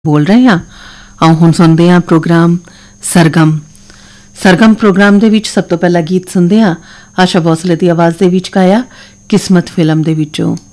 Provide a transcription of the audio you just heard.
बोल रहे हैं आओ हुण सुनते हैं प्रोग्राम सरगम सरगम प्रोग्राम दे विच सब तो पहला गीत सुनते हैं आशा भोसले की आवाज़ दे विच गाया किस्मत फिल्म दे विचों।